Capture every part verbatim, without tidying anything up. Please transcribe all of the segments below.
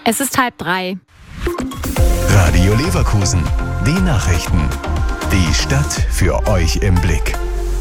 Es ist halb drei. Radio Leverkusen, die Nachrichten. Die Stadt für euch im Blick.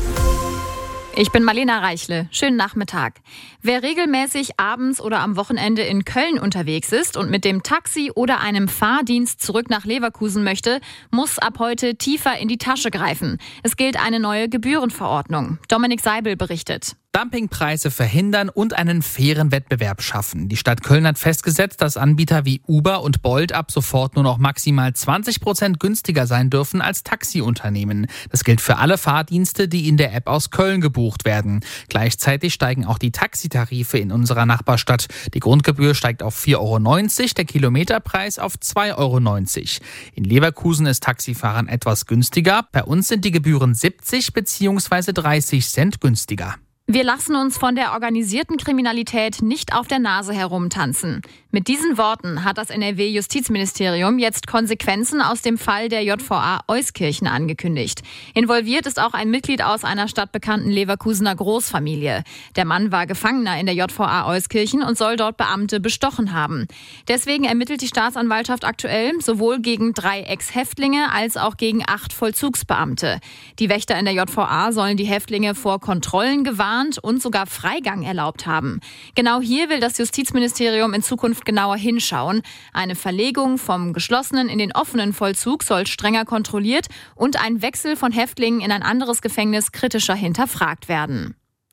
Ich bin Marlena Reichle. Schönen Nachmittag. Wer regelmäßig abends oder am Wochenende in Köln unterwegs ist und mit dem Taxi oder einem Fahrdienst zurück nach Leverkusen möchte, muss ab heute tiefer in die Tasche greifen. Es gilt eine neue Gebührenverordnung. Dominik Seibel berichtet. Dumpingpreise verhindern und einen fairen Wettbewerb schaffen. Die Stadt Köln hat festgesetzt, dass Anbieter wie Uber und Bolt ab sofort nur noch maximal zwanzig Prozent günstiger sein dürfen als Taxiunternehmen. Das gilt für alle Fahrdienste, die in der App aus Köln gebucht werden. Gleichzeitig steigen auch die Taxitarife in unserer Nachbarstadt. Die Grundgebühr steigt auf vier Euro neunzig, der Kilometerpreis auf zwei Euro neunzig. In Leverkusen ist Taxifahren etwas günstiger. Bei uns sind die Gebühren siebzig bzw. dreißig Cent günstiger. Wir lassen uns von der organisierten Kriminalität nicht auf der Nase herumtanzen. Mit diesen Worten hat das N R W-Justizministerium jetzt Konsequenzen aus dem Fall der J V A Euskirchen angekündigt. Involviert ist auch ein Mitglied aus einer stadtbekannten Leverkusener Großfamilie. Der Mann war Gefangener in der J V A Euskirchen und soll dort Beamte bestochen haben. Deswegen ermittelt die Staatsanwaltschaft aktuell sowohl gegen drei Ex-Häftlinge als auch gegen acht Vollzugsbeamte. Die Wächter in der J V A sollen die Häftlinge vor Kontrollen gewarnt und sogar Freigang erlaubt haben. Genau hier will das Justizministerium in Zukunft genauer hinschauen. Eine Verlegung vom geschlossenen in den offenen Vollzug soll strenger kontrolliert und ein Wechsel von Häftlingen in ein anderes Gefängnis kritischer hinterfragt werden.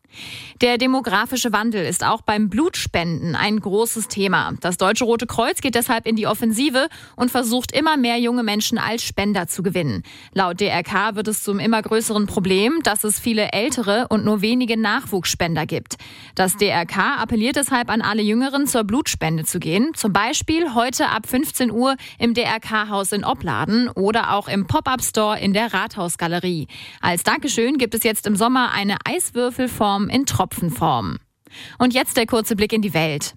Der demografische Wandel ist auch beim Blutspenden ein großes Thema. Das Deutsche Rote Kreuz geht deshalb in die Offensive und versucht immer mehr junge Menschen als Spender zu gewinnen. Laut D R K wird es zum immer größeren Problem, dass es viele ältere und nur wenige Nachwuchsspender gibt. Das D R K appelliert deshalb an alle Jüngeren, zur Blutspende zu gehen. Zum Beispiel heute ab fünfzehn Uhr im D R K-Haus in Opladen oder auch im Pop-Up-Store in der Rathausgalerie. Als Dankeschön gibt es jetzt im Sommer eine Eiswürfelform in Tropfenform. Und jetzt der kurze Blick in die Welt.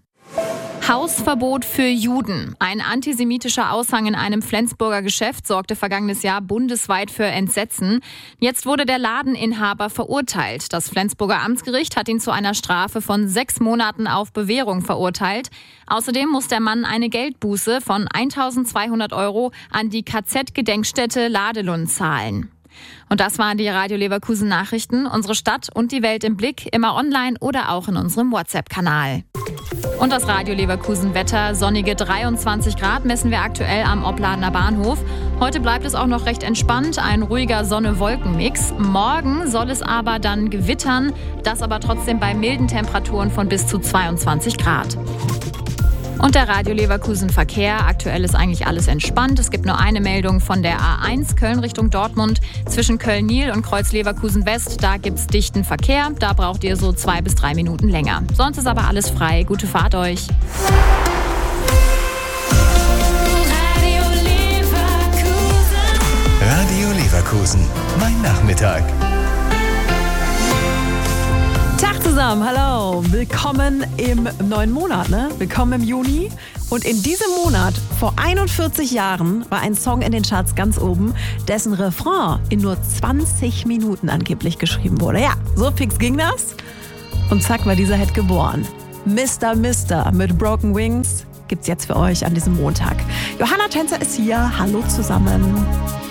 Hausverbot für Juden. Ein antisemitischer Aushang in einem Flensburger Geschäft sorgte vergangenes Jahr bundesweit für Entsetzen. Jetzt wurde der Ladeninhaber verurteilt. Das Flensburger Amtsgericht hat ihn zu einer Strafe von sechs Monaten auf Bewährung verurteilt. Außerdem muss der Mann eine Geldbuße von eintausendzweihundert Euro an die K Z-Gedenkstätte Ladelund zahlen. Und das waren die Radio Leverkusen Nachrichten. Unsere Stadt und die Welt im Blick, immer online oder auch in unserem WhatsApp-Kanal. Und das Radio Leverkusen Wetter, sonnige dreiundzwanzig Grad messen wir aktuell am Opladener Bahnhof. Heute bleibt es auch noch recht entspannt, ein ruhiger Sonne-Wolken-Mix. Morgen soll es aber dann gewittern, das aber trotzdem bei milden Temperaturen von bis zu zweiundzwanzig Grad. Und der Radio Leverkusen Verkehr. Aktuell ist eigentlich alles entspannt. Es gibt nur eine Meldung von der A eins Köln Richtung Dortmund. Zwischen Köln-Nil und Kreuz Leverkusen West, da gibt's dichten Verkehr. Da braucht ihr so zwei bis drei Minuten länger. Sonst ist aber alles frei. Gute Fahrt euch. Radio Leverkusen. Radio Leverkusen. Mein Nachmittag. Tag zusammen, hallo. Willkommen im neuen Monat, ne? Willkommen im Juni. Und in diesem Monat, vor einundvierzig Jahren, war ein Song in den Charts ganz oben, dessen Refrain in nur zwanzig Minuten angeblich geschrieben wurde. Ja, so fix ging das. Und zack war dieser Hit geboren. Mister Mister mit Broken Wings gibt's jetzt für euch an diesem Montag. Johanna Tänzer ist hier. Hallo zusammen.